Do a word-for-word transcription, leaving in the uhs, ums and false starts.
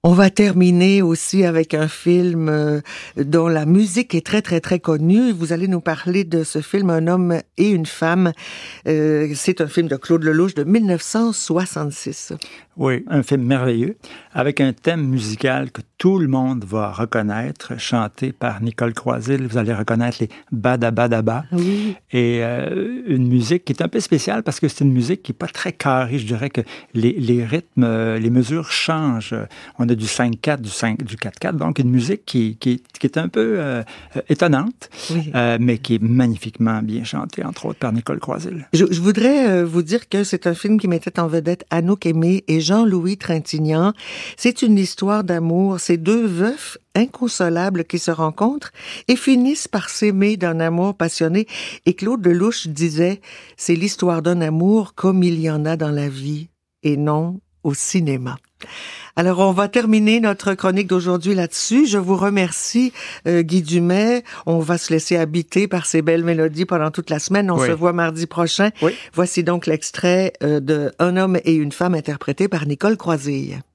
On va terminer aussi avec un film euh, dont la musique est très, très, très connue. Vous allez nous parler de ce film, Un homme et une femme. Euh, c'est un film de Claude Lelouch de dix-neuf cent soixante-six. Oui, un film merveilleux, avec un thème musical que tout le monde va reconnaître, chanté par Nicole Croisille. Vous allez reconnaître les Badabadaba. Oui. Et euh, une musique qui est un peu spéciale parce que c'est une musique qui n'est pas très carrée. Je dirais que les, les rythmes, les mesures changent. On a du cinq quatre, du cinq, du quatre quatre, donc une musique qui, qui, qui est un peu euh, étonnante, oui. euh, mais qui est magnifiquement bien chantée, entre autres par Nicole Croisille. Je, je voudrais euh, vous dire que c'est un film qui mettait en vedette Anouk Aimée et Jean-Louis Trintignant. C'est une histoire d'amour. Ces deux veufs inconsolables qui se rencontrent et finissent par s'aimer d'un amour passionné. Et Claude Lelouch disait, c'est l'histoire d'un amour comme il y en a dans la vie et non au cinéma. Alors, on va terminer notre chronique d'aujourd'hui là-dessus. Je vous remercie, euh, Guy Dumais. On va se laisser habiter par ces belles mélodies pendant toute la semaine. On oui. se voit mardi prochain. Oui. Voici donc l'extrait euh, de Un homme et une femme interprété par Nicole Croisille.